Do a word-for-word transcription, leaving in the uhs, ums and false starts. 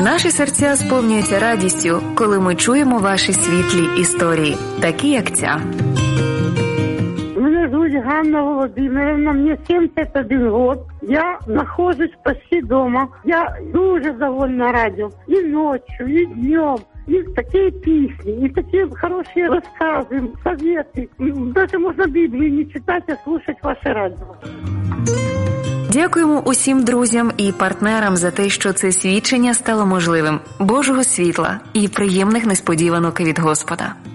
Наші серця сповнюються радістю, коли ми чуємо ваші світлі історії, такі як ця. Мене звуть Ганна Володимирівна, мені сімдесят один год. Я нахожусь почти дома. Я дуже довольна радіо. І ночью, і днем. И такие песни, и такие хорошие рассказы, советы. Даже можно Библию не читать, а слушать ваше радио. Дякуємо усім друзям і партнерам за те, що це свідчення стало можливим. Божого світла і приємних несподіванок від Господа.